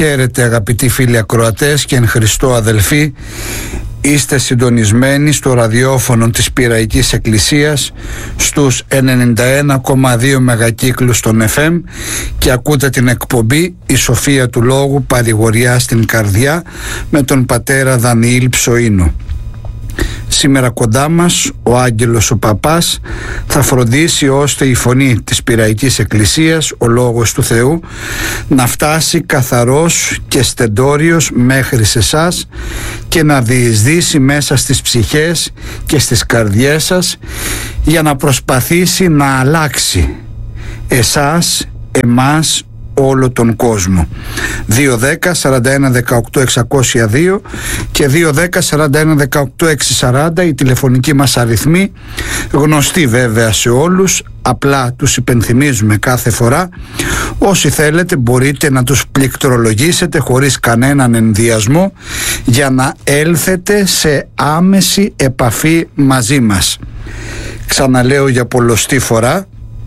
Χαίρετε αγαπητοί φίλοι ακροατές και εν Χριστώ αδελφοί. Είστε συντονισμένοι στο ραδιόφωνο της Πειραϊκής Εκκλησίας στους 91,2 μεγακύκλους των FM και ακούτε την εκπομπή «Η Σοφία του Λόγου, παρηγοριά στην καρδιά» με τον πατέρα Δανιήλ Ψοΐνο. Σήμερα κοντά μας ο Άγγελος ο Παπάς θα φροντίσει ώστε η φωνή της Πειραϊκής Εκκλησίας, ο Λόγος του Θεού, να φτάσει καθαρός και στεντόριος μέχρι σε εσάς και να διεισδύσει μέσα στις ψυχές και στις καρδιές σας για να προσπαθήσει να αλλάξει εσάς, εμάς, όλο τον κόσμο. 210-41-18-602 και 210-41-18-640 οι τηλεφωνικοί μας αριθμοί, γνωστοί βέβαια σε όλους, απλά τους υπενθυμίζουμε κάθε φορά. Όσοι θέλετε μπορείτε να τους πληκτρολογήσετε χωρίς κανέναν ενδιασμό για να έλθετε σε άμεση επαφή μαζί μας. Ξαναλέω για πολλοστή φορά,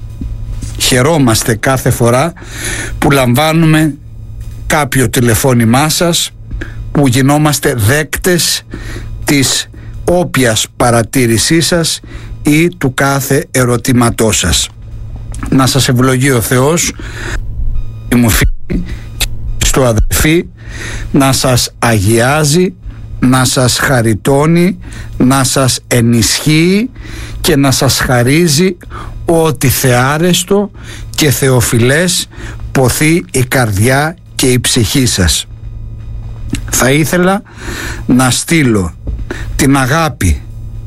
χαιρόμαστε κάθε φορά που λαμβάνουμε κάποιο τηλεφώνημά σας, που γινόμαστε δέκτες της όποιας παρατήρησής σας ή του κάθε ερωτήματός σας. Να σας ευλογεί ο Θεός, μου φίλοι, στο αδελφοί, να σας αγιάζει, να σας χαριτώνει, να σας ενισχύει και να σας χαρίζει ό,τι θεάρεστο και θεοφιλές ποθεί η καρδιά και η ψυχή σας. Θα ήθελα να στείλω την αγάπη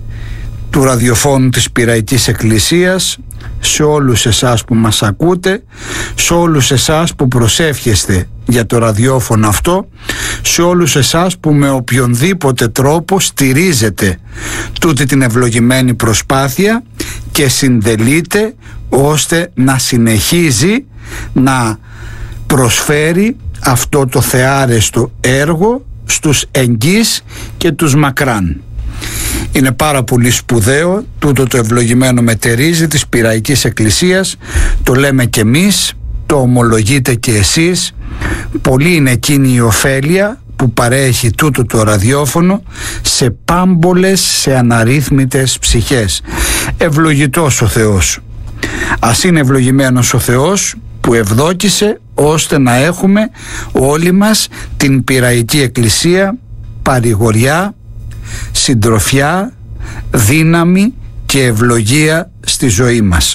του ραδιοφώνου της Πειραϊκής Εκκλησίας σε όλους εσάς που μας ακούτε, σε όλους εσάς που προσεύχεστε για το ραδιόφωνο αυτό, σε όλους εσάς που με οποιονδήποτε τρόπο στηρίζετε τούτη την ευλογημένη προσπάθεια και συντελείτε ώστε να συνεχίζει να προσφέρει αυτό το θεάρεστο έργο στους εγγύς και τους μακράν. Είναι πάρα πολύ σπουδαίο τούτο το ευλογημένο μετερίζει της Πειραϊκής Εκκλησίας, το λέμε και εμείς, το ομολογείτε και εσείς. Πολύ είναι εκείνη η ωφέλεια που παρέχει τούτο το ραδιόφωνο σε πάμπολες, σε αναρρύθμιτες ψυχές. Ευλογητός ο Θεός. Ας είναι ευλογημένος ο Θεός που ευδόκησε ώστε να έχουμε όλοι μας την Πειραϊκή Εκκλησία παρηγοριά, συντροφιά, δύναμη και ευλογία στη ζωή μας.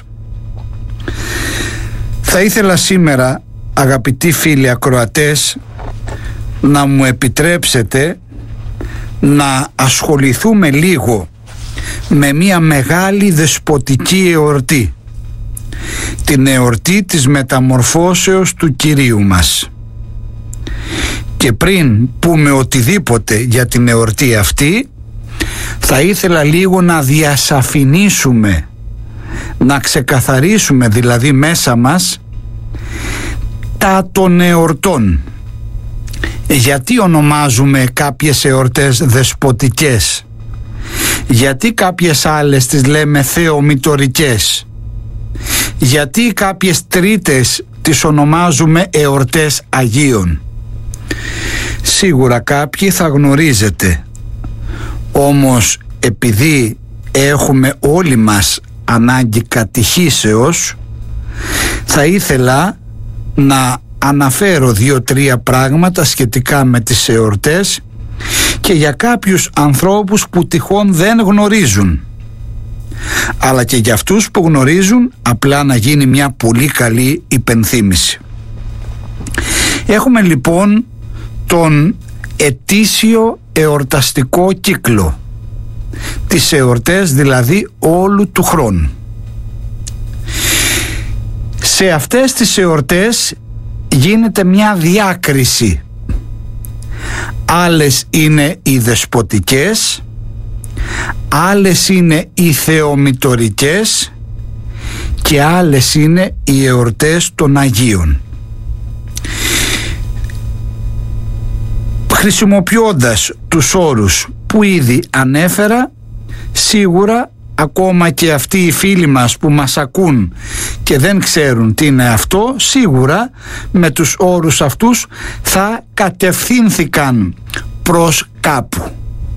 Θα ήθελα σήμερα, αγαπητοί φίλοι ακροατές, να μου επιτρέψετε να ασχοληθούμε λίγο με μια μεγάλη δεσποτική εορτή, την εορτή της μεταμορφώσεως του Κυρίου μας. Και πριν πούμε οτιδήποτε για την εορτή αυτή, θα ήθελα λίγο να διασαφηνίσουμε, να ξεκαθαρίσουμε δηλαδή μέσα μας τα των εορτών. Γιατί ονομάζουμε κάποιες εορτές δεσποτικές? Γιατί κάποιες άλλες τις λέμε θεομητορικές? Γιατί κάποιες τρίτες τις ονομάζουμε εορτές Αγίων? Σίγουρα κάποιοι θα γνωρίζετε, όμως επειδή έχουμε όλοι μας ανάγκη κατηχήσεως, θα ήθελα να αναφέρω 2-3 πράγματα σχετικά με τις εορτές και για κάποιους ανθρώπους που τυχόν δεν γνωρίζουν, αλλά και για αυτούς που γνωρίζουν, απλά να γίνει μια πολύ καλή υπενθύμηση. Έχουμε λοιπόν τον ετήσιο εορταστικό κύκλο, τις εορτές δηλαδή όλου του χρόνου. Σε αυτές τις εορτές γίνεται μια διάκριση. Άλλες είναι οι δεσποτικές, άλλες είναι οι θεομητορικές και άλλες είναι οι εορτές των Αγίων. Χρησιμοποιώντας τους όρους που ήδη ανέφερα, σίγουρα ακόμα και αυτοί οι φίλοι μας που μας ακούν και δεν ξέρουν τι είναι αυτό, σίγουρα με τους όρους αυτούς θα κατευθύνθηκαν προς κάπου.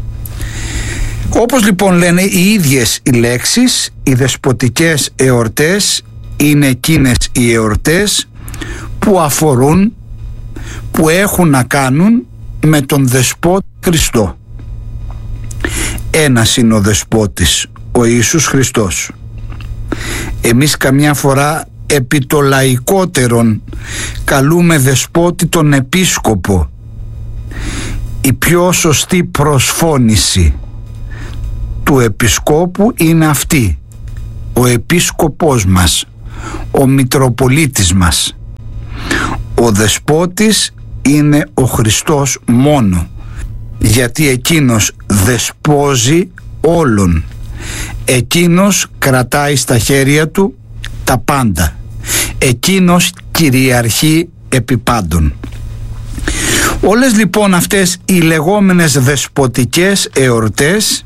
Όπως λοιπόν λένε οι ίδιες οι λέξεις, οι δεσποτικές εορτές είναι εκείνες οι εορτές που αφορούν, που έχουν να κάνουν με τον Δεσπότη Χριστό. Ένας είναι ο Δεσπότης, ο Ιησούς Χριστός. Εμείς καμιά φορά επί το λαϊκότερον καλούμε Δεσπότη τον Επίσκοπο. Η πιο σωστή προσφώνηση του Επισκόπου είναι αυτή, ο Επίσκοπός μας, ο Μητροπολίτης μας. Ο Δεσπότης είναι ο Χριστός μόνο, γιατί εκείνος δεσπόζει όλων. Εκείνος κρατάει στα χέρια του τα πάντα. Εκείνος κυριαρχεί επί πάντων. Όλες λοιπόν αυτές οι λεγόμενες δεσποτικές εορτές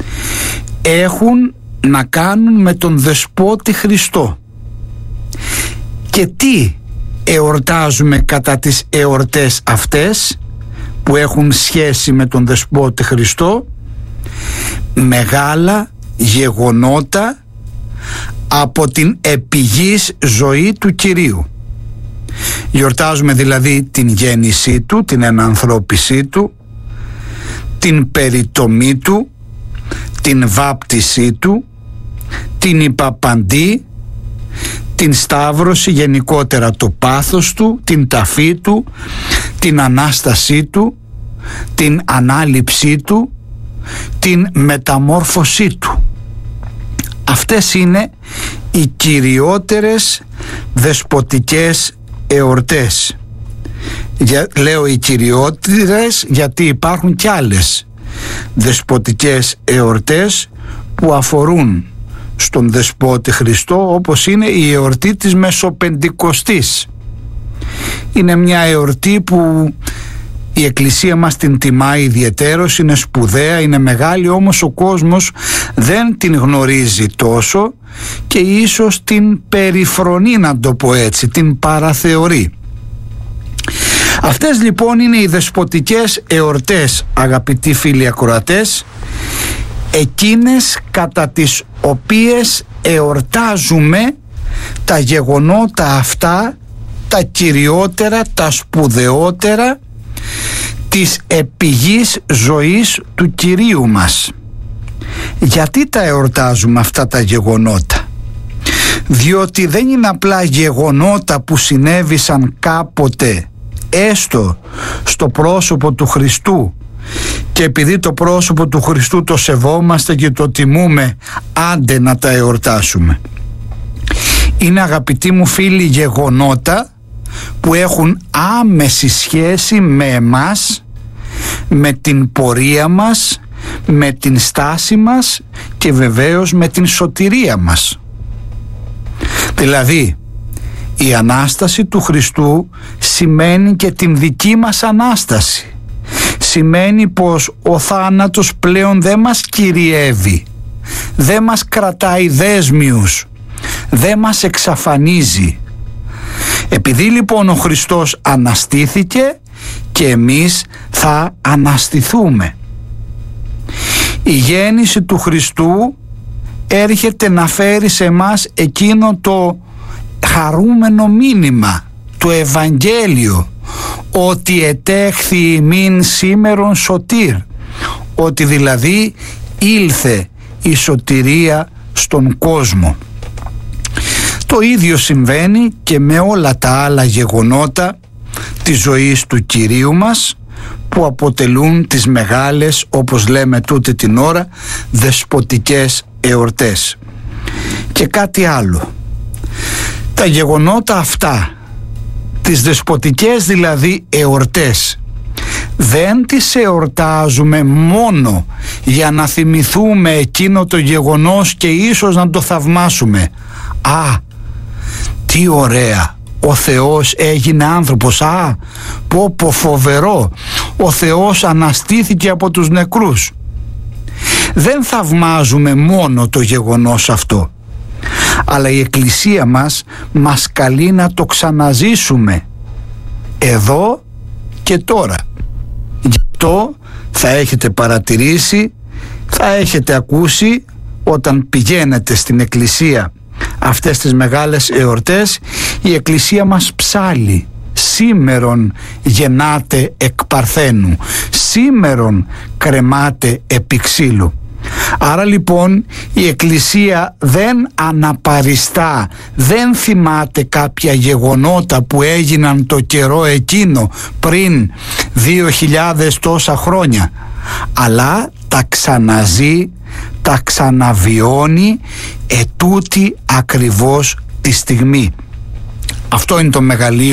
έχουν να κάνουν με τον Δεσπότη Χριστό. Και τι εορτάζουμε κατά τις εορτές αυτές που έχουν σχέση με τον Δεσπότη Χριστό? Μεγάλα γεγονότα από την επιγής ζωή του Κυρίου. Γιορτάζουμε δηλαδή την γέννησή του, την ενανθρώπισή του, την περιτομή του, την βάπτισή του, την υπαπαντή, την σταύρωση, γενικότερα το πάθος του, την ταφή του, την Ανάστασή του, την ανάληψή του, την μεταμόρφωσή του. Αυτές είναι οι κυριότερες δεσποτικές εορτές. Λέω οι κυριότερες γιατί υπάρχουν κι άλλες δεσποτικές εορτές που αφορούν στον Δεσπότη Χριστό, όπως είναι η εορτή της Μεσοπεντηκοστής. Είναι μια εορτή που η Εκκλησία μας την τιμά ιδιαιτέρως, είναι σπουδαία, είναι μεγάλη, όμως ο κόσμος δεν την γνωρίζει τόσο και ίσως την περιφρονεί, να το πω έτσι, την παραθεωρεί. Αυτές λοιπόν είναι οι δεσποτικές εορτές, αγαπητοί φίλοι ακροατές, εκείνες κατά τις οποίες εορτάζουμε τα γεγονότα αυτά, τα κυριότερα, τα σπουδαιότερα της επιγής ζωής του Κυρίου μας. Γιατί τα εορτάζουμε αυτά τα γεγονότα? Διότι δεν είναι απλά γεγονότα που συνέβησαν κάποτε έστω στο πρόσωπο του Χριστού και επειδή το πρόσωπο του Χριστού το σεβόμαστε και το τιμούμε, άντε να τα εορτάσουμε. Είναι, αγαπητοί μου φίλοι, γεγονότα που έχουν άμεση σχέση με εμάς, με την πορεία μας, με την στάση μας και βεβαίως με την σωτηρία μας. Δηλαδή η Ανάσταση του Χριστού σημαίνει και την δική μας Ανάσταση. Σημαίνει πως ο θάνατος πλέον δεν μας κυριεύει, δεν μας κρατάει δέσμιους, δεν μας εξαφανίζει. Επειδή λοιπόν ο Χριστός αναστήθηκε και εμείς θα αναστηθούμε. Η γέννηση του Χριστού έρχεται να φέρει σε εμάς εκείνο το χαρούμενο μήνυμα, το Ευαγγέλιο, ότι ετέχθη ημίν σήμερον σωτήρ, ότι δηλαδή ήλθε η σωτηρία στον κόσμο. Το ίδιο συμβαίνει και με όλα τα άλλα γεγονότα της ζωής του Κυρίου μας που αποτελούν τις μεγάλες, όπως λέμε τούτη την ώρα, δεσποτικές εορτές. Και κάτι άλλο. Τα γεγονότα αυτά, τις δεσποτικές δηλαδή εορτές, δεν τις εορτάζουμε μόνο για να θυμηθούμε εκείνο το γεγονός και ίσως να το θαυμάσουμε. Α, τι ωραία, ο Θεός έγινε άνθρωπος, α, πω φοβερό, ο Θεός αναστήθηκε από τους νεκρούς. δεν θαυμάζουμε μόνο το γεγονός αυτό, αλλά η Εκκλησία μας καλεί να το ξαναζήσουμε εδώ και τώρα. Γι' αυτό θα έχετε παρατηρήσει, θα έχετε ακούσει όταν πηγαίνετε στην Εκκλησία αυτές τις μεγάλες εορτές, η Εκκλησία μας ψάλλει: σήμερον γεννάτε εκ Παρθένου, σήμερον κρεμάτε επί ξύλου. Άρα λοιπόν η Εκκλησία δεν αναπαριστά, δεν θυμάται κάποια γεγονότα που έγιναν το καιρό εκείνο πριν 2.000 τόσα χρόνια, αλλά τα ξαναζεί, τα ξαναβιώνει ετούτη ακριβώς τη στιγμή. Αυτό είναι το μεγαλείο